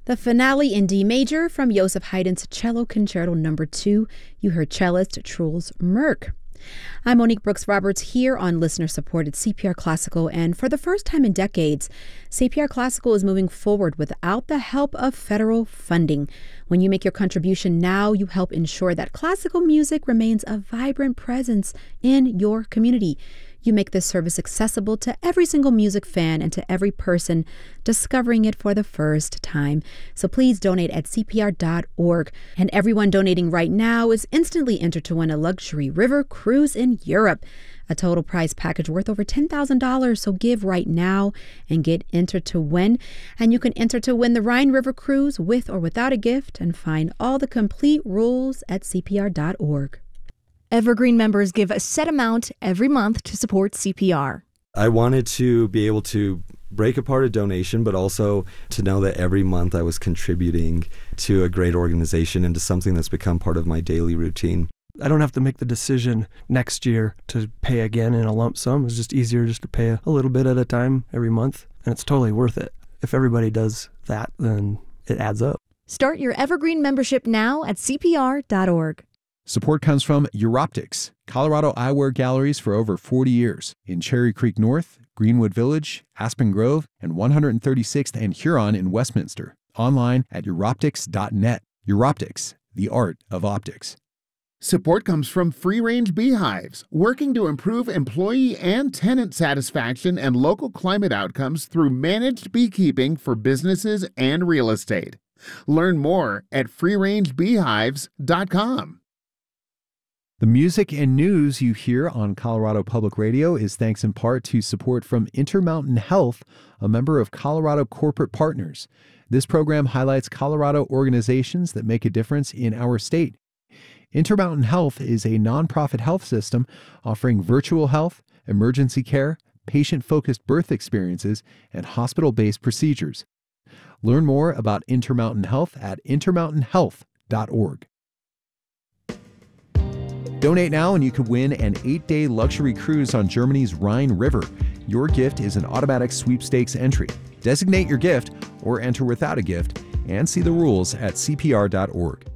The finale in D major from Joseph Haydn's Cello Concerto No. 2. You heard cellist Truls Merk. I'm Monique Brooks Roberts here on listener-supported CPR Classical, and for the first time in decades, CPR Classical is moving forward without the help of federal funding. When you make your contribution now, you help ensure that classical music remains a vibrant presence in your community. You make this service accessible to every single music fan and to every person discovering it for the first time. So please donate at CPR.org. And everyone donating right now is instantly entered to win a luxury river cruise in Europe, a total prize package worth over $10,000. So give right now and get entered to win. And you can enter to win the Rhine River Cruise with or without a gift, and find all the complete rules at CPR.org. Evergreen members give a set amount every month to support CPR. I wanted to be able to break apart a donation, but also to know that every month I was contributing to a great organization and to something that's become part of my daily routine. I don't have to make the decision next year to pay again in a lump sum. It's just easier just to pay a little bit at a time every month, and it's totally worth it. If everybody does that, then it adds up. Start your Evergreen membership now at CPR.org. Support comes from Uroptics, Colorado eyewear galleries for over 40 years in Cherry Creek North, Greenwood Village, Aspen Grove, and 136th and Huron in Westminster. Online at uroptics.net. Uroptics, the art of optics. Support comes from free-range beehives, working to improve employee and tenant satisfaction and local climate outcomes through managed beekeeping for businesses and real estate. Learn more at freerangebeehives.com. The music and news you hear on Colorado Public Radio is thanks in part to support from Intermountain Health, a member of Colorado Corporate Partners. This program highlights Colorado organizations that make a difference in our state. Intermountain Health is a nonprofit health system offering virtual health, emergency care, patient-focused birth experiences, and hospital-based procedures. Learn more about Intermountain Health at intermountainhealth.org. Donate now and you could win an 8-day luxury cruise on Germany's Rhine River. Your gift is an automatic sweepstakes entry. Designate your gift or enter without a gift and see the rules at CPR.org.